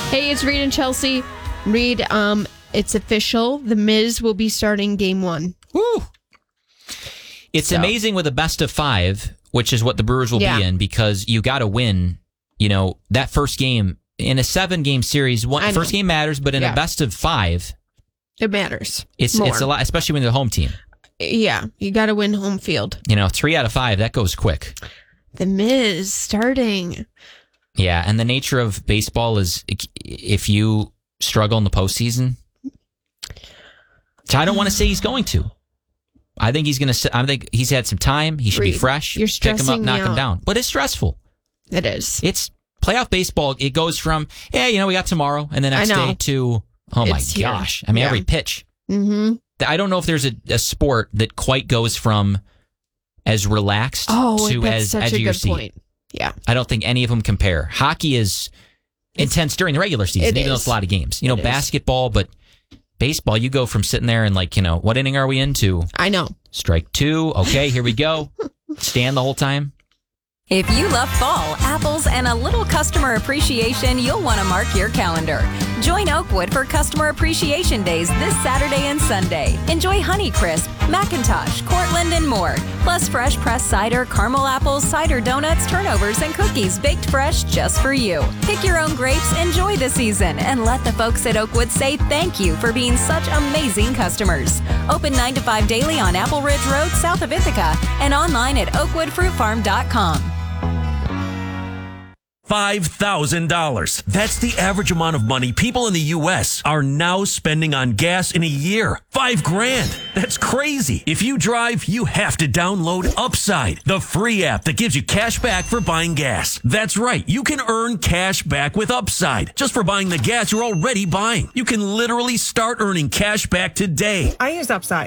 Hey, it's Reed and Chelsea. Reed, it's official. The Miz will be starting game 1. Woo! It's amazing with a best of 5, which is what the Brewers will be in, because you got to win, that first game. In a 7-game series, first game matters, but in a best of 5, it matters. It's a lot, especially when you're the home team. Yeah, you got to win home field. 3 out of 5, that goes quick. The Miz starting. Yeah, and the nature of baseball is if you struggle in the postseason, which I don't want to say he's going to. I think he's going to. I think he's had some time. He should be fresh. You're pick him up, knock him out. down. But it's stressful. It is. It's playoff baseball. It goes from we got tomorrow, and the next day to gosh. I mean, every pitch. Mm-hmm. I don't know if there's a sport that quite goes from as relaxed to as edge of your seat. Point. Yeah, I don't think any of them compare. Hockey is intense during the regular season, even though it's a lot of games. Basketball, but baseball, you go from sitting there and what inning are we into? I know. Strike 2. Okay, here we go. Stand the whole time. If you love fall, apples, and a little customer appreciation, you'll want to mark your calendar. Join Oakwood for Customer Appreciation Days this Saturday and Sunday. Enjoy Honeycrisp, Macintosh, Cortland, and more. Plus fresh pressed cider, caramel apples, cider donuts, turnovers, and cookies baked fresh just for you. Pick your own grapes, enjoy the season, and let the folks at Oakwood say thank you for being such amazing customers. Open 9 to 5 daily on Apple Ridge Road, south of Ithaca, and online at oakwoodfruitfarm.com. $5,000. That's the average amount of money people in the U.S. are now spending on gas in a year. $5,000. That's crazy. If you drive, you have to download Upside, the free app that gives you cash back for buying gas. That's right. You can earn cash back with Upside just for buying the gas you're already buying. You can literally start earning cash back today. I use Upside.